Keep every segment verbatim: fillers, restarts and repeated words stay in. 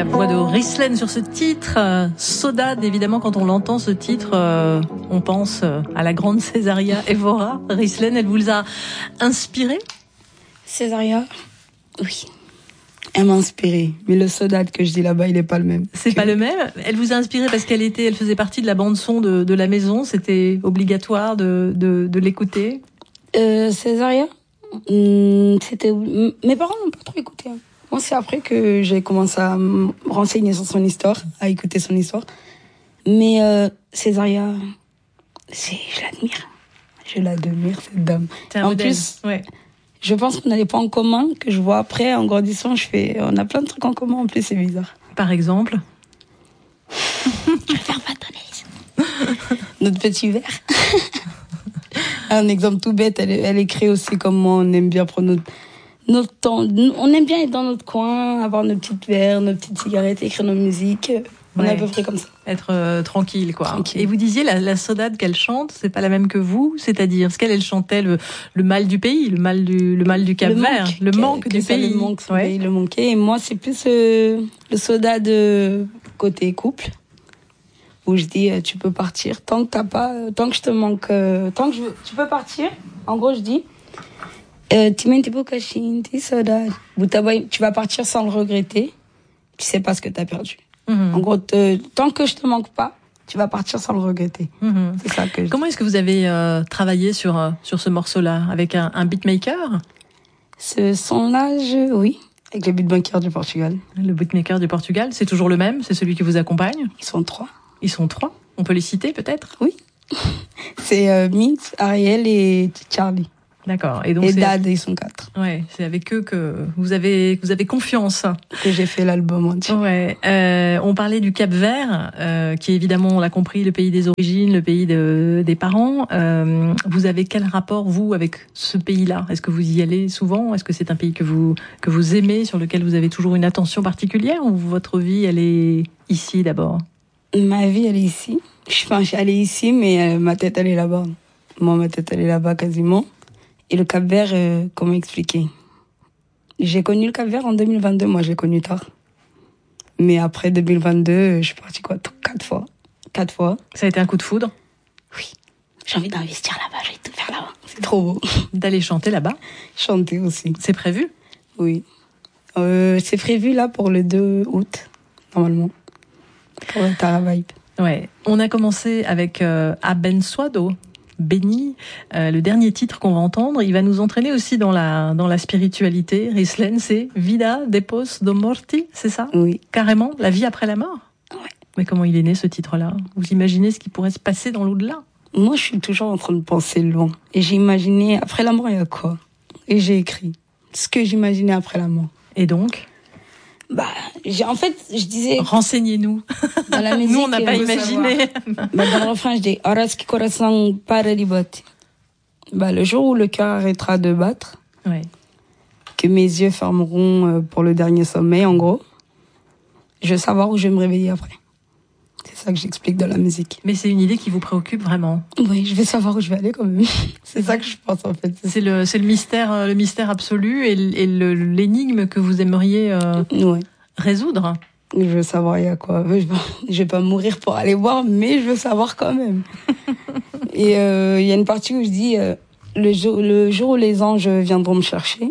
voix de Rislen sur ce titre. Euh, Saudade, évidemment, quand on l'entend ce titre, euh, on pense à la grande Césaria Évora. Rislen, elle vous a inspiré? Césaria, oui. Elle m'a inspiré. Mais le Saudade que je dis là-bas, il n'est pas le même. C'est que... pas le même. Elle vous a inspiré parce qu'elle était, elle faisait partie de la bande son de, de la maison. C'était obligatoire de, de, de l'écouter. Euh, Césaria, hum, c'était. Mes parents n'ont pas trop écouté. Hein. Moi, c'est après que j'ai commencé à me renseigner sur son histoire, à écouter son histoire. Mais euh, Césaria, c'est, je l'admire. Je l'admire, cette dame. C'est un en modèle. plus, ouais. Je pense qu'on n'allait pas en commun, que je vois après, en grandissant, je fais, on a plein de trucs en commun, en plus, c'est bizarre. Par exemple? Je vais faire bâtonner. Notre petit verre. Un exemple tout bête, elle, elle écrit aussi comme moi, on aime bien prendre notre, notre temps. On aime bien être dans notre coin, avoir nos petites verres, nos petites cigarettes, écrire nos musiques. On ouais. est à peu près comme ça. Être euh, tranquille, quoi. Tranquille. Et vous disiez, la, la Saudade qu'elle chante, c'est pas la même que vous? C'est-à-dire, est-ce qu'elle elle chantait le, le mal du pays, le mal du, le mal du Cap-Vert, le manque du pays? Le manque, ouais. le manquait. Et moi, c'est plus euh, le Saudade euh, côté couple, où je dis, euh, tu peux partir tant que t'as pas, euh, tant que je te manque, euh, tant que je veux, tu peux partir. En gros, je dis, euh, tu vas partir sans le regretter. Tu sais pas ce que t'as perdu. Mmh. En gros, te, tant que je te manque pas, tu vas partir sans le regretter. Mmh. C'est ça que je Comment dis. est-ce que vous avez euh, travaillé sur euh, sur ce morceau-là avec un, un beatmaker? Ce son-là, je, oui, avec le beatmaker du Portugal. Le beatmaker du Portugal, c'est toujours le même? C'est celui qui vous accompagne? Ils sont trois. Ils sont trois. On peut les citer peut-être? Oui. C'est euh, Mix, Ariel et Charlie. D'accord. Et donc et c'est... Dad, ils sont quatre. Ouais, c'est avec eux que vous avez que vous avez confiance. Que j'ai fait l'album entier. Ouais. Euh, on parlait du Cap-Vert, euh, qui est évidemment, on l'a compris, le pays des origines, le pays de, des parents. Euh, vous avez quel rapport vous avec ce pays-là? Est-ce que vous y allez souvent? Est-ce que c'est un pays que vous que vous aimez, sur lequel vous avez toujours une attention particulière, ou votre vie elle est ici d'abord? Ma vie elle est ici. Je pense elle est ici, mais euh, ma tête elle est là-bas. Moi ma tête elle est là-bas quasiment. Et le Cap-Vert, euh, comment expliquer? J'ai connu le Cap-Vert en deux mille vingt-deux, moi je l'ai connu tard. Mais après deux mille vingt-deux, je suis partie quoi, quatre fois. Quatre fois. Ça a été un coup de foudre? Oui. J'ai envie d'investir là-bas, je vais tout faire là-bas. C'est trop beau. D'aller chanter là-bas? Chanter aussi. C'est prévu? Oui. Euh, c'est prévu là pour le deux août, normalement. Pour le Tara Vibe. Ouais. On a commencé avec euh, Abençoado. Béni, euh, le dernier titre qu'on va entendre, il va nous entraîner aussi dans la dans la spiritualité. Rislen, c'est Vida depois do morti, c'est ça? Oui. Carrément, la vie après la mort. Ouais. Mais comment il est né ce titre-là? Vous imaginez ce qui pourrait se passer dans l'au-delà? Moi, je suis toujours en train de penser loin. Et j'ai imaginé après la mort, il y a quoi? Et j'ai écrit ce que j'imaginais après la mort. Et donc? Bah, j'ai, en fait, je disais... Renseignez-nous. Dans la musique, nous, on n'a pas imaginé. Bah, dans le refrain, je dis, Araski coração para de bater. Bah, le jour où le cœur arrêtera de battre, ouais. que mes yeux fermeront pour le dernier sommeil, en gros, je veux savoir où je vais me réveiller après. C'est ça que j'explique dans la musique. Mais c'est une idée qui vous préoccupe vraiment? Oui, je vais savoir où je vais aller quand même. C'est ça que je pense en fait. C'est le, c'est le mystère, le mystère absolu et, et le, l'énigme que vous aimeriez euh, ouais. résoudre. Je veux savoir il y a quoi. Je vais pas mourir pour aller voir, mais je veux savoir quand même. Et il euh, y a une partie où je dis euh, le jour, le jour où les anges viendront me chercher,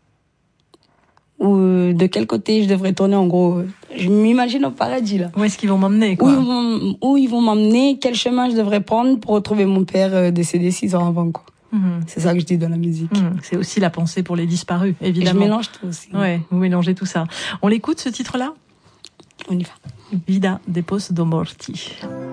ou de quel côté je devrais tourner, en gros. Je m'imagine au paradis, là. Où est-ce qu'ils vont m'emmener, quoi? Où ils vont, où ils vont m'emmener, quel chemin je devrais prendre pour retrouver mon père décédé six ans avant, quoi. Mmh. C'est ça que je dis dans la musique. Mmh. C'est aussi la pensée pour les disparus, évidemment. Et je mélange tout aussi. Ouais, vous mélangez tout ça. On l'écoute, ce titre-là? On y va. Vida depois do morti.